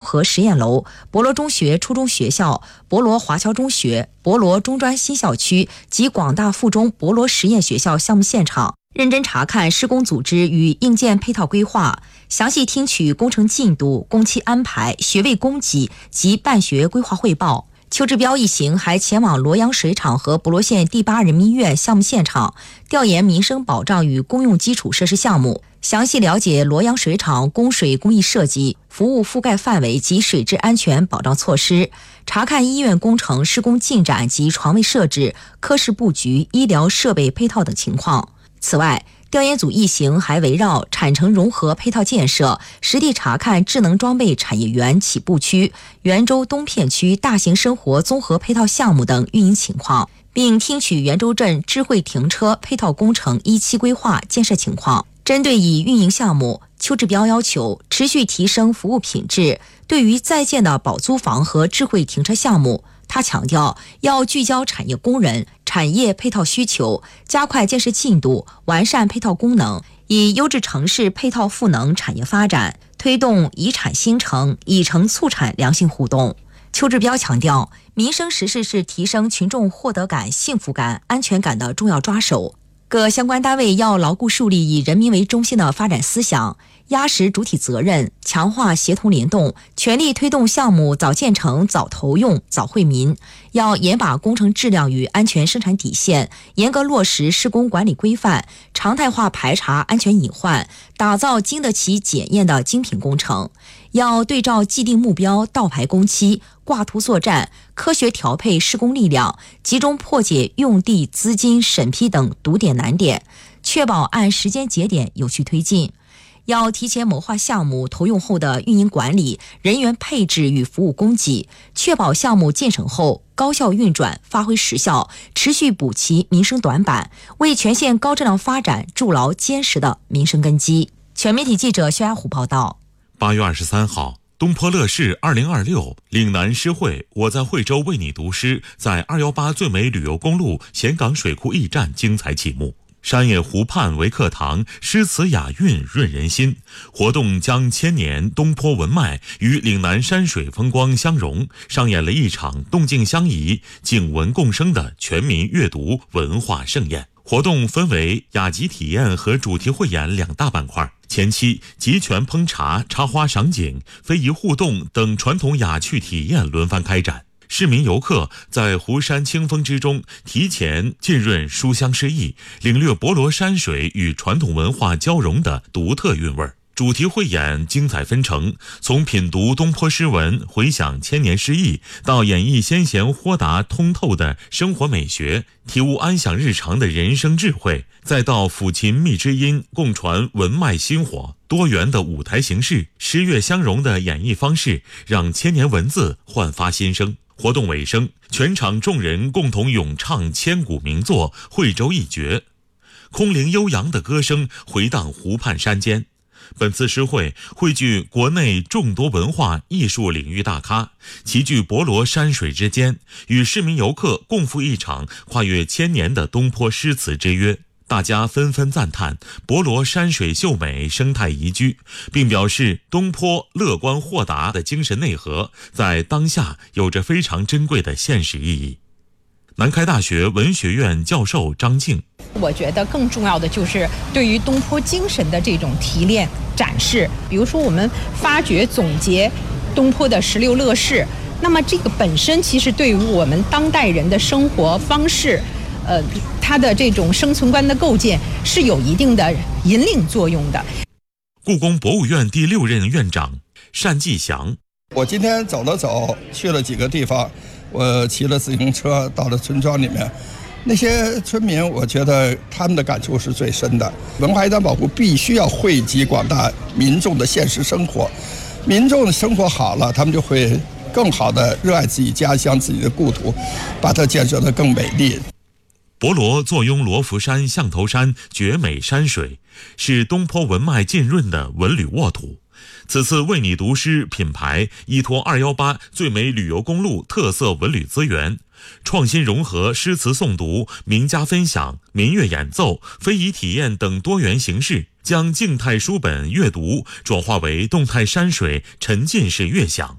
合实验楼、博罗中学初中学校、博罗华侨中学、博罗中专新校区及广大附中博罗实验学校项目现场，认真查看施工组织与硬件配套规划，详细听取工程进度、工期安排、学位供给及办学规划汇报。邱志标一行还前往罗阳水厂和博罗县第8人民医院项目现场，调研民生保障与公用基础设施项目，详细了解罗阳水厂供水工艺设计、服务覆盖范围及水质安全保障措施，查看医院工程施工进展及床位设置、科室布局、医疗设备配套等情况。此外，调研组一行还围绕产城融合配套建设，实地查看智能装备产业园起步区、袁州东片区大型生活综合配套项目等运营情况，并听取袁州镇智慧停车配套工程一期规划建设情况。针对已运营项目，邱志标要求持续提升服务品质。对于在建的保租房和智慧停车项目，他强调要聚焦产业工人、产业配套需求，加快建设进度，完善配套功能，以优质城市配套赋能产业发展，推动以产新城、以城促产良性互动。邱志标强调，民生实事是提升群众获得感、幸福感、安全感的重要抓手。各相关单位要牢固树立以人民为中心的发展思想，压实主体责任，强化协同联动，全力推动项目早建成、早投用、早惠民。要严把工程质量与安全生产底线，严格落实施工管理规范，常态化排查安全隐患，打造经得起检验的精品工程。要对照既定目标，倒排工期，挂图作战，科学调配施工力量，集中破解用地、资金、审批等堵点难点，确保按时间节点有序推进。要提前谋划项目投用后的运营管理、人员配置与服务供给，确保项目建成后高效运转、发挥实效，持续补齐民生短板，为全县高质量发展筑牢坚实的民生根基。全媒体记者薛亚虎报道。 8月23号，东坡乐事2026岭南诗会我在惠州为你读诗在218最美旅游公路咸港水库驿站精彩启幕。山野湖畔为课堂，诗词雅韵润人心。活动将千年东坡文脉与岭南山水风光相融，上演了一场动静相宜、景文共生的全民阅读文化盛宴。活动分为雅集体验和主题汇演2大板块，前期集泉烹茶、插花赏景、非遗互动等传统雅趣体验轮番开展。市民游客在湖山清风之中提前浸润书香诗意，领略博罗山水与传统文化交融的独特韵味。主题汇演精彩纷呈，从品读东坡诗文、回想千年诗意，到演绎先贤豁达通透的生活美学，体悟安享日常的人生智慧，再到抚琴觅知音，共传文脉薪火。多元的舞台形式、诗乐相融的演绎方式，让千年文字焕发新生。活动尾声，全场众人共同咏唱千古名作《惠州一绝》，空灵悠扬的歌声回荡湖畔山间。本次诗会汇聚国内众多文化艺术领域大咖，齐聚博罗山水之间，与市民游客共赴一场跨越千年的东坡诗词之约。大家纷纷赞叹博罗山水秀美，生态宜居，并表示东坡乐观豁达的精神内核在当下有着非常珍贵的现实意义。南开大学文学院教授张静， 我觉得更重要的就是对于东坡精神的这种提炼展示。比如说我们发掘总结东坡的16乐事，那么这个本身其实对于我们当代人的生活方式它的这种生存观的构建是有一定的引领作用的。 故宫博物院第6任院长单霁翔， 我今天走了走，去了几个地方，我骑了自行车到了村庄里面，那些村民我觉得他们的感触是最深的。文化遗产保护必须要惠及广大民众的现实生活，民众的生活好了，他们就会更好的热爱自己家乡、自己的故土，把它建设得更美丽。 博罗坐拥罗浮山、象头山绝美山水，是东坡文脉浸润的文旅沃土。此次为你读诗品牌依托218最美旅游公路特色文旅资源，创新融合诗词诵读、名家分享、民乐演奏、非遗体验等多元形式，将静态书本阅读转化为动态山水沉浸式悦享。